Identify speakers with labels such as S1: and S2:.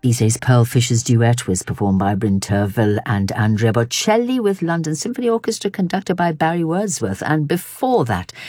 S1: Bizet's Pearl Fishers duet was performed by Bryn Terfel and Andrea Bocelli with London Symphony Orchestra conducted by Barry Wordsworth. And before that,